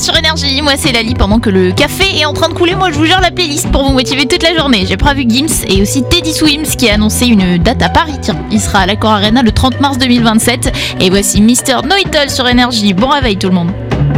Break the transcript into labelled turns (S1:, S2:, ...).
S1: sur Énergie, moi c'est Lali. Pendant que le café est en train de couler, moi je vous gère la playlist pour vous motiver toute la journée. J'ai prévu Gims et aussi Teddy Swims qui a annoncé une date à Paris. Tiens, il sera à l'Accor Arena le 30 mars 2027. Et voici Mr. Know It All sur Énergie. Bon réveil tout le monde.